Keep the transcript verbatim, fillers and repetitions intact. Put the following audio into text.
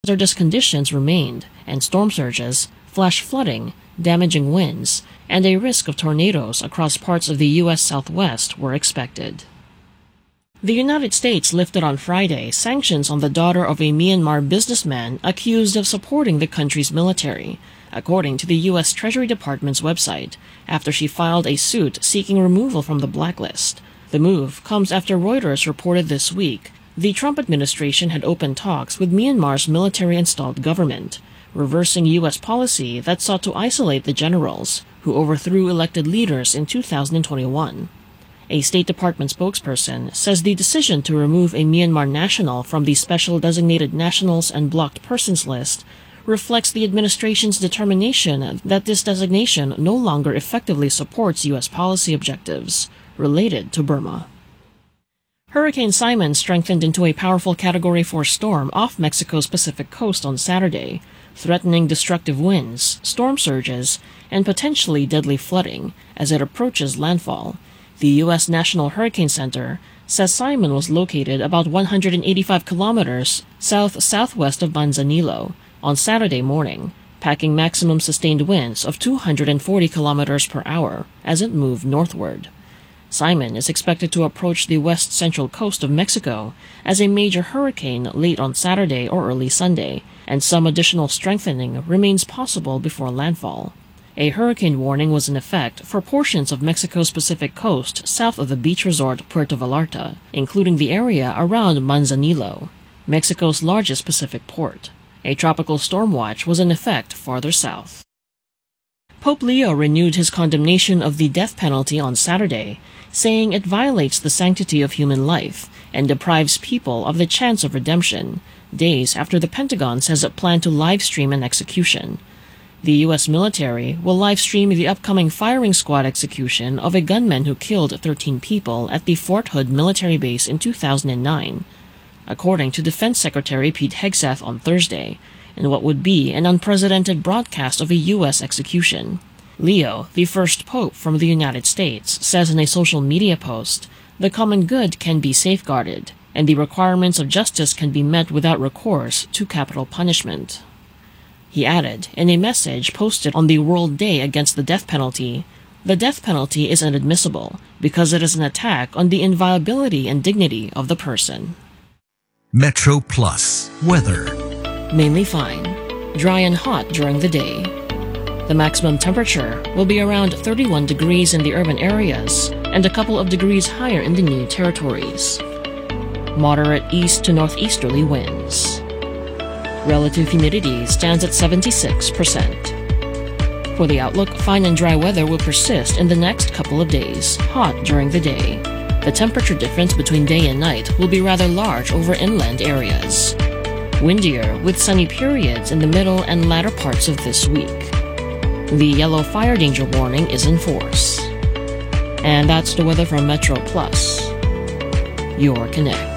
hazardous conditions remained, and storm surges, flash flooding, damaging winds, and a risk of tornadoes across parts of the U S Southwest were expected. The United States lifted on Friday sanctions on the daughter of a Myanmar businessman accused of supporting the country's military, according to the U S Treasury Department's website, after she filed a suit seeking removal from the blacklist. The move comes after Reuters reported this week the Trump administration had opened talks with Myanmar's military-installed government, reversing U S policy that sought to isolate the generals, who overthrew elected leaders in two thousand twenty-one. A State Department spokesperson says the decision to remove a Myanmar national from the Special Designated Nationals and Blocked Persons list reflects the administration's determination that this designation no longer effectively supports U S policy objectives related to Burma. Hurricane Simon strengthened into a powerful Category four storm off Mexico's Pacific coast on Saturday, threatening destructive winds, storm surges, and potentially deadly flooding as it approaches landfall. The U S National Hurricane Center says Simon was located about one hundred eighty-five kilometers south-southwest of Manzanillo on Saturday morning, packing maximum sustained winds of two hundred forty kilometers per hour as it moved northward. Simon is expected to approach the west-central coast of Mexico as a major hurricane late on Saturday or early Sunday, and some additional strengthening remains possible before landfall. A hurricane warning was in effect for portions of Mexico's Pacific coast south of the beach resort Puerto Vallarta, including the area around Manzanillo, Mexico's largest Pacific port. A tropical storm watch was in effect farther south. Pope Leo renewed his condemnation of the death penalty on Saturday, saying it violates the sanctity of human life and deprives people of the chance of redemption, days after the Pentagon says it planned to live-stream an execution. The U S military will live-stream the upcoming firing squad execution of a gunman who killed thirteen people at the Fort Hood military base in two thousand nine, according to Defense Secretary Pete Hegseth on Thursday, in what would be an unprecedented broadcast of a U S execution. Leo, the first pope from the United States, says in a social media post, "The common good can be safeguarded, and the requirements of justice can be met without recourse to capital punishment." He added, in a message posted on the World Day Against the Death Penalty, "The death penalty is inadmissible because it is an attack on the inviolability and dignity of the person." Metro Plus weather. Mainly fine, dry and hot during the day. The maximum temperature will be around thirty-one degrees in the urban areas and a couple of degrees higher in the new territories. Moderate east to northeasterly winds. Relative humidity stands at seventy-six percent. For the outlook, fine and dry weather will persist in the next couple of days, hot during the day. The temperature difference between day and night will be rather large over inland areas. Windier with sunny periods in the middle and latter parts of this week. The yellow fire danger warning is in force. And that's the weather from Metro Plus, your connect.